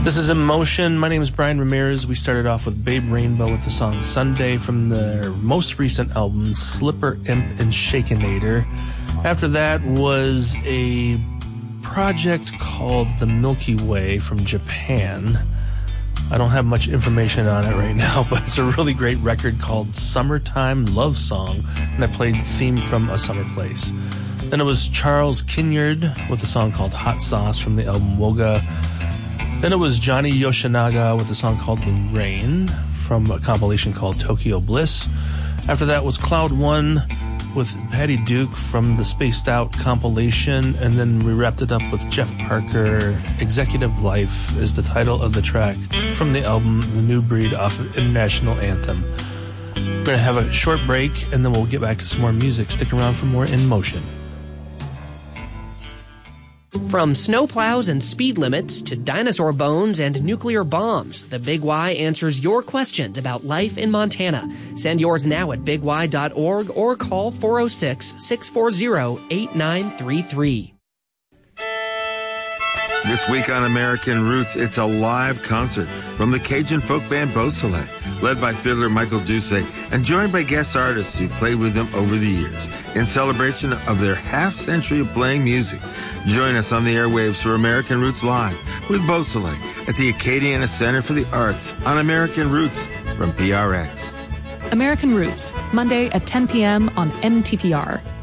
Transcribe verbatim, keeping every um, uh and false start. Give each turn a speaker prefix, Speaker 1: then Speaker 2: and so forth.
Speaker 1: This is Emotion. My name is Brian Ramirez. We started off with Babe Rainbow with the song Sunday from their most recent album, Slipper, Imp, and Shakenator. After that was a project called The Milky Way from Japan. I don't have much information on it right now, but it's a really great record called Summertime Love Song, and I played the theme from A Summer Place. Then it was Charles Kinyard with a song called Hot Sauce from the album Woga. Then it was Johnny Yoshinaga with a song called The Rain from a compilation called Tokyo Bliss. After that was Cloud One with Patty Duke from the Spaced Out compilation. And then we wrapped it up with Jeff Parker. Executive Life is the title of the track from the album The New Breed off of International Anthem. We're going to have a short break and then we'll get back to some more music. Stick around for more In Motion.
Speaker 2: From snowplows and speed limits to dinosaur bones and nuclear bombs, the Big Y answers your questions about life in Montana. Send yours now at big y dot org or call four oh six, six four zero, eight nine three three.
Speaker 3: This week on American Roots, it's a live concert from the Cajun folk band Beausoleil, led by fiddler Michael Doucet, and joined by guest artists who played with them over the years. In celebration of their half-century of playing music, join us on the airwaves for American Roots Live with Beausoleil at the Acadiana Center for the Arts on American Roots from P R X.
Speaker 4: American Roots, Monday at ten p.m. on N T P R.